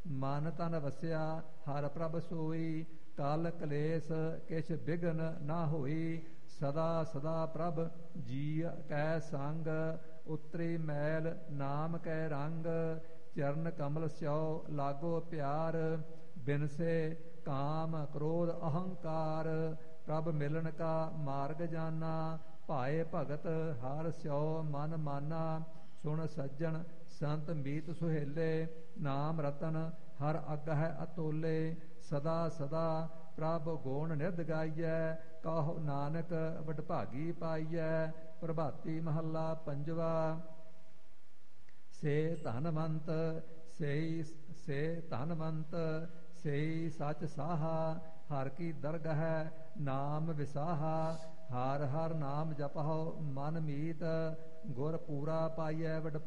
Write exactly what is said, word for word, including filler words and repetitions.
ਮਨ ਤਨ ਵਸਿਆ ਹਰ ਪ੍ਰਭ ਸੋਈ। ਕਲ ਕਲੇਸ਼ ਕਿਛ ਬਿਘਨ ਨਾ ਹੋਈ। ਸਦਾ ਸਦਾ ਪ੍ਰਭ ਜੀ ਕੈ ਸੰਗ। ਉਤਰੀ ਮੈਲ ਨਾਮ ਕੈ ਰੰਗ। ਚਰਨ ਕਮਲ ਸਿਓ ਲਾਗੋ ਪਿਆਰ। ਬਿਨਸੇ ਕਾਮ ਕ੍ਰੋਧ ਅਹੰਕਾਰ। ਪ੍ਰਭ ਮਿਲਨ ਕਾ ਮਾਰਗ ਜਾਨਾ। ਭਾਏ ਭਗਤ ਹਰ ਸਿਓ ਮਨ ਮਾਨਾ। ਸੁਣ ਸੱਜਣ ਸੰਤ ਮੀਤ ਸੁਹੇਲੇ। ਨਾਮ ਰਤਨ ਹਰ ਅਗਹਿ ਅਤੋਲੇ। ਸਦਾ ਸਦਾ ਪ੍ਰਭ ਗੁਣ ਨਿਰਧ ਗਾਈਐ। ਕਹੋ ਨਾਨਕ ਵਡਭਾਗੀ ਪਾਈਐ। ਪ੍ਰਭਾਤੀ ਮਹੱਲਾ ਪੰਜਵਾ। ਸੇ ਧਨਵੰਤ ਸੇਈ ਸੇ ਧਨਵੰਤ ਸੇਈ ਸਚ ਸਾਹਾ। ਹਰ ਕੀ ਦਰਗਹਿ ਨਾਮ ਵਿਸਾਹਾ। ਹਰ ਹਰ ਨਾਮ ਜਪਹੁ ਮਨ ਮੀਤ। ਗੁਰ ਪੂਰਾ ਪਾਈਐ ਵਡ